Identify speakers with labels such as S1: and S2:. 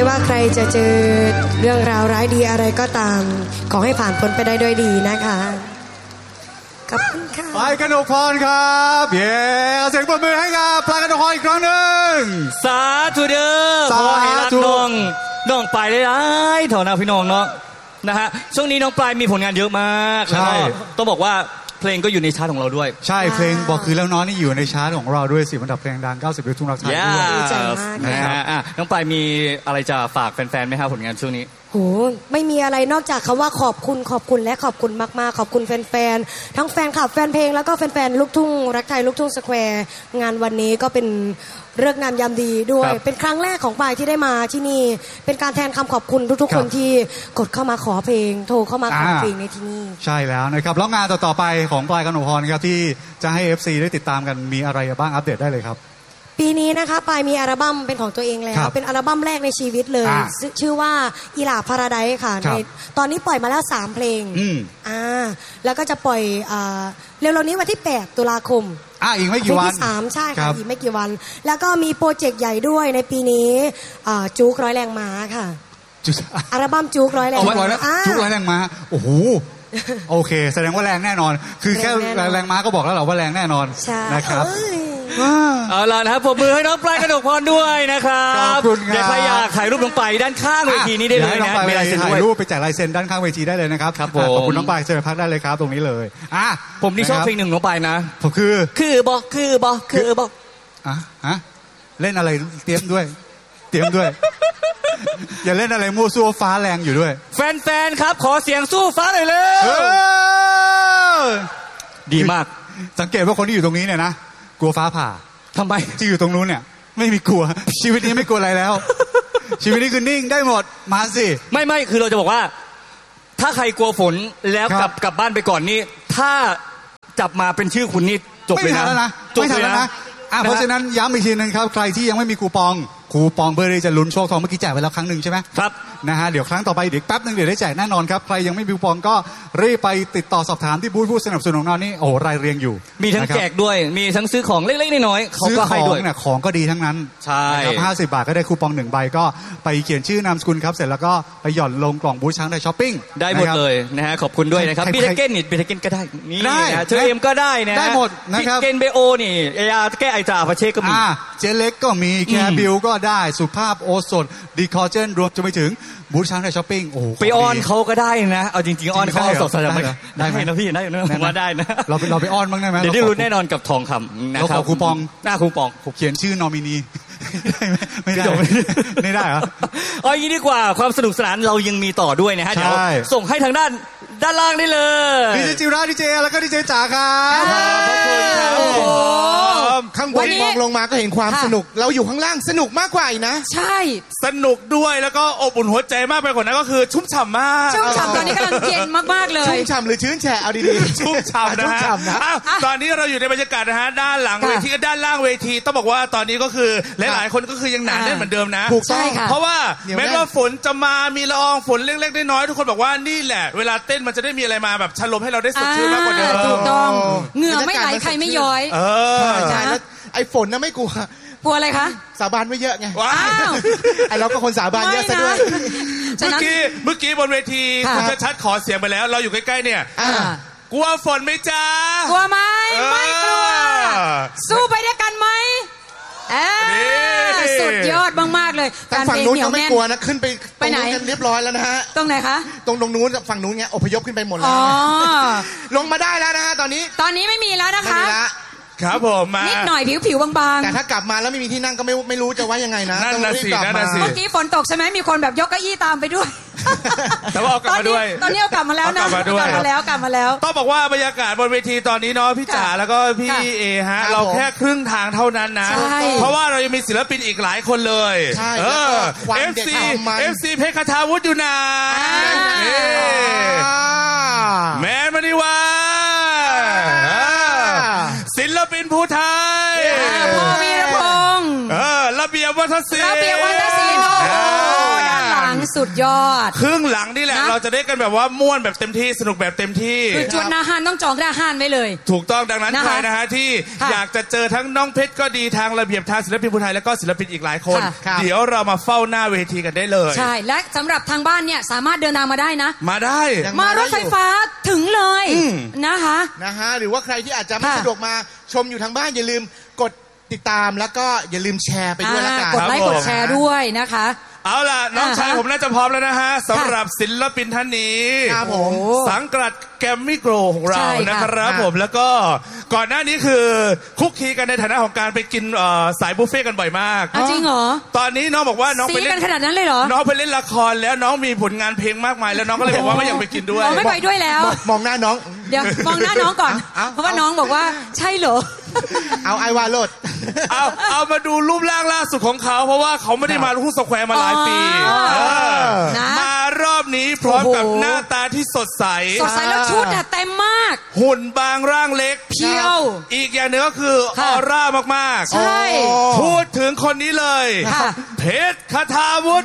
S1: ว่าใครจะเจอเรื่องราวร้ายดีอะไรก็ตามขอให้ผ่านพ้นไปได้ด้วยดีนะคะขอบคุณค่ะ
S2: ปลายกนกพรครับเย้เสียงปรบมือให้กับปลายกนกพรอีกครั้งหนึ่ง
S3: สาธุเด้อขอให้รักน้องปลายได้เถอะนะพี่น้องเนาะนะฮะช่วงนี้น้องปลายมีผลงานเยอะมากแล้วก็ต้องบอกว่าเพลงก็อยู่ในชาร์ตของเราด้วย
S2: ใช่เพลงบอกคือแล้วน้องนี่อยู่ในชาร์ตของเราด้วย10 อันดับเพลงดัง90ลูกทุ่งรักไทยด้วย
S1: ดีใจมาก
S3: นะฮะน้องปลายมีอะไรจะฝากแฟนๆไหมครับผลงานช่วงนี้
S1: โหไม่มีอะไรนอกจากคำว่าขอบคุณและขอบคุณมากๆขอบคุณแฟนๆทั้งแฟนคลับแฟนเพลงแล้วก็แฟนๆลูกทุ่งรักไทยลูกทุ่งสแควร์งานวันนี้ก็เป็นเรื่องงามยามดีด้วยเป็นครั้งแรกของปายที่ได้มาที่นี่เป็นการแทนคำขอบคุณทุกๆคนที่กดเข้ามาขอเพลงโทรเข้ามาขอเพลงในที่นี่
S2: ใช่แล้วนะครับแล้วงานต่อไปของปลายกนกพรครับที่จะให้ FC ได้ติดตามกันมีอะไรบ้างอัปเดตได้เลยครับ
S1: ปีนี้นะคะปายมีอัลบั้มเป็นของตัวเองแล้วเป็นอัลบั้มแรกในชีวิตเลยชื่อว่าอีหลาพาราไดซ์ค่ะในตอนนี้ปล่อยมาแล้ว3เพลงแล้วก็จะปล่อยเร็วๆนี้วันที่8 ตุลาคม
S2: อีกไม่กี่วัน
S1: ที่3ใช่ค่ะอีกไม่กี่วันแล้วก็มีโปรเจกต์ใหญ่ด้วยในปีนี้จุกร้อยแรงม้าค่ะอัลบั้มจุกร้อยแรงม้า
S2: จุกร้อยแรงม้าโอ้โหโอเคแสดงว่าแรงแน่นอนคือแค่แรงม้าก็บอกแล้วเหรอว่าแรงแน่นอนนะครับ
S3: เอาล่ะนะครับผมมือให้น้องปลายกนกพรด้วยนะครับเดี๋ยวใครอยากถ่ายรูปน้องปลายด้านข้างเวทีนี้ได้เลยนะ
S2: มีลายเซ็นถ่ายรูปไปแจกลายเซ็นด้านข้างเวทีได้เลยนะครับขอบคุณน้องปลายเชิญพักได้เลยครับตรงนี้เลย
S3: ผมนี่ชอบเพลงหนึ่งน้องปลายนะ
S2: ผมคือ
S3: บอก
S2: เล่นอะไรเตรียมด้วยอย่าเล่นอะไรมั่วซั่วฟ้าแรงอยู่ด้วย
S3: แฟนๆครับขอเสียงสู้ฟ้าหน่อยเลยดีมาก
S2: สังเกตว่าคนที่อยู่ตรงนี้เนี่ยนะกลัวฟ้าผ่า
S3: ทำไม
S2: ที่อยู่ตรงนู้นเนี่ยไม่มีกลัวชีวิตนี้ไม่กลัวอะไรแล้วชีวิตนี้คือนิ่งได้หมดมาสิ
S3: ไม่คือเราจะบอกว่าถ้าใครกลัวฝนแล้วกลับบ้านไปก่อนนี่ถ้าจับมาเป็นชื่อคุณนี่จบเลยนะ
S2: จบเลยนะเพราะฉะนั้นย้ำอีกทีนึงครับใครที่ยังไม่มีคูปองเพื่อที่จะลุ้นโชคทองเมื่อกี้แจกไปแล้วครั้งหนึ่งใช่ไหม
S3: ครับ
S2: นะฮะเดี๋ยวครั้งต่อไปเดี๋ยวแป๊บนึงเดี๋ยวได้แจกแน่นอนครับใครยังไม่มีคูปองก็รีบไปติดต่อสอบถามที่บูธผู้สนับสนุนของเรานี่โอ้รายเรียงอยู่
S3: มีทั้งแจกด้วยมีทั้งซื้อของเล็กๆน้อยๆเขาก็ให้ด้วย
S2: ของก็ดีทั้งนั้น
S3: ใช่
S2: 50 บาทก็ได้คูปอง1 ใบก็ไปเขียนชื่อนามสกุลครับเสร็จแล้วก็ไปหย่อนลงกล่องบูธช้างไทยช้อปปิ้ง
S3: ได้หมดเลยนะฮะขอบคุณด้วยนะครับบีเทเก้นนี่บีเทเก้นก็ได้นี่เชอเอ็มก็ได้นะ
S2: ได้หมดนะครับ
S3: เกนเบโอนี่ยาแก้ไอจ่าพาเช่ก็มี
S2: เจเล็กก็มีแคร์บิลก็ได้สุภาพโอสถดีคอเจนรวมจะไปถึงบูธช้างไทยช้อปปิ้งโอ้
S3: ไปอ้อนเขาก็ได้นะเอาจริงๆอ้อนเขาสดๆได้ไหมนะพี่ได้นะผมว่าได้นะ
S2: เราไปอ้อนบ้างได้ไหม
S3: เดี๋ยวได้รู้แน่นอนกับทองคำนะครับ
S2: เราขอคูปอง
S3: คูปอง
S2: เขียนชื่อนอมินีไม่ได้เหรอ
S3: เอาอย่างนี้ดีกว่าความสนุกสนานเรายังมีต่อด้วยนะฮะเดี๋ยวส่งให้ทางด้านล่างได้เลย
S2: ดีเจจิราดีเจแล้วก็ดีเจจ๋าครับ
S3: ขอบคุณครับ
S4: ข้างบนมองลงมาก็เห็นความสนุกเราอยู่ข้างล่างสนุกมากกว่าอีกนะ
S1: ใช่
S5: สนุกด้วยแล้วก็อบอุ่นหัวใจมากไปกว่านั้นก็คือชุ่มฉ่ำมาก
S1: ชุ่มฉ่ำตอนนี้กำลังเย็นมากๆเลย
S4: ชุ่มฉ่ำหรือชื้นแฉะเอาดี
S5: ๆชุ่มฉ่ำนะฮะตอนนี้เราอยู่ในบรรยากาศนะฮะด้านหลังเวทีกับด้านล่างเวทีต้องบอกว่าตอนนี้ก็คือหลายๆคนก็คือยังหนาแน่นเหมือนเดิมนะ
S4: ถูกต้อง
S5: เพราะว่าแม้ว่าฝนจะมามีละอองฝนเล็กๆน้อยๆทุกคนบอกว่านี่แหละเวลาเต้นมันจะได้มีอะไรมาแบบฉลมให้เราได้สดชื่นมากกว่าเดิม
S1: ถูกต้องเหงื่อไม่ไหลใครไม่ย้อย
S4: ใช่แล้วไอ้ฝนน่ะไม่กลัว
S1: อะไรคะ
S4: สาบานไม่เยอะไงว้าวไอ้เราก็คนสาบานเยอะซะด้วย
S5: เมื่อกี้บนเวทีคุณชัดขอเสียงไปแล้วเราอยู่ใกล้ๆเนี่ยกลัวฝนไหมจ๊ะ
S1: กลัวไหมไม่กลัวสู้ไปด้วยกันไหมสุดยอดมากๆเลย
S4: การฝั่งนู้นเขาไม่กลัวนะขึ้นไปไหนกันเรียบร้อยแล้วนะฮะ
S1: ตรงไหนคะ
S4: ตรงนู้นฝั่งนู้นเงี้ยอพยพขึ้นไปหมดแล้วลงมาได้แล้วนะฮะตอน
S1: นี้ไม่มีแล้วนะคะ
S5: ครับผมมา
S1: นิดหน่อยผิวบาง
S4: ๆแต่ถ้ากลับมาแล้วไม่มีที่นั่งก็ไม่รู้จะว่ายังไงนะ
S5: ต้องรีบกลับมา
S1: เมื่อกี้ฝนตกใช่ไหมมีคนแบบยกเก้าอี้ตามไปด้วย
S5: แต่ว่าเอากลับมาด้วย
S1: ตอนนี้เอากลับมาแล้วนะกลับมาแล้ว
S5: ต้องบอกว่าบรรยากาศบนเวทีตอนนี้เนาะพี่จ๋าแล้วก็พี่เอฮะเราแค่ครึ่งทางเท่านั้นนะเพราะว่าเรายังมีศิลปินอีกหลายคนเลยFC เพชรคทาวุฒิอยู่นะแมนมณีวาศิลปินภูไทย
S1: พ่อวีรพงษ์
S5: ระเบียบวัฒนศิลป์
S1: โอ้ด้านหลัง
S6: สุดยอด
S5: ครึ่งหลังนี่แหละ
S6: นะ
S5: เราจะได้กันแบบว่าม่วนแบบเต็มที่สนุกแบบเต็มที่
S6: คือจวนหนาฮันต้องจองหน้าฮันไว้เลย
S5: ถูกต้องดังนั้น
S6: นะคะ
S5: ใครนะฮะที่
S6: ค่ะ
S5: อยากจะเจอทั้งน้องเพชรก็ดีทางระเบียบทางศิลปินภูไทยแล้วก็ศิลปินอีกหลายคน
S6: ค่ะ
S5: เดี๋ยวเรามาเฝ้าหน้าเวทีกันได้เลย
S6: ใช่และสำหรับทางบ้านเนี่ยสามารถเดินทางมาได้นะ
S5: มาได้
S4: ยัง
S6: มารถไฟฟ้าถึงเลยนะคะ
S4: นะฮะหรือว่าใครที่อาจจะไม่
S6: ค่ะ
S4: สะดวกมาชมอยู่ทางบ้านอย่าลืมกดติดตามแล้วก็อย่าลืมแชร์ไปด้วยละกัน
S6: กดไลค์กดแชร์ด้วยนะคะ
S5: เอาล่ะน้องชาย
S6: อ่าฮะ
S5: ผมน่าจะพร้อมแล้วนะฮะสำหรับศิลปินท่านนี้
S4: ครับผม
S5: สังกัดแกรมมี่โกลของเรา
S6: ใช่ค่ะ
S5: นะครับ
S4: ค่ะ
S5: ผมแล้วก็ก่อนหน้านี้คือคุกคีกันในฐานะของการไปกินสายบุฟเฟ่ต์กันบ่อยมาก
S6: อ่ะจริงเหรอ
S5: ตอนนี้น้องบอกว่าน้อง
S6: ซี
S5: ไปเล่
S6: กันนขนาดนั้นเลยเหรอ
S5: น้องไปเล่นละครแล้วน้องมีผลงานเพลงมากมาย แล้วน้องก็เลยบอกว่าไม่อยากไปกินด้วย
S6: อ๋อไม่ไปด้วยแล้ว
S4: มองหน้าน้อง
S6: เดี๋ยวมองหน้าน้องก่อน เพราะว่าน้องบอกว่าใช่เหรอ
S4: เอาไอวาโลด
S5: เอามาดูรูปร่างล่าสุดของเขา เพราะว่าเขาไม่ได้มาลูกทุ่งสแควร์มาหลายปี
S6: อ๋อ
S5: เออ
S6: นะ
S5: มารอบนี้พร้อมกับ
S6: โอ้โห
S5: หน้าตาที่สดใส
S6: สดใสแล้วชุดอะเต็มมาก
S5: หุ่นบางร่างเล็ก
S6: เพียว
S5: อีกอย่างหนึ่งก็คืออ
S6: ค่ะ
S5: อร่ามาก
S6: ใช่
S5: ๆ พูดถึงคนนี้เลย
S6: ค่ะ
S5: เพชรคทาวุฒิ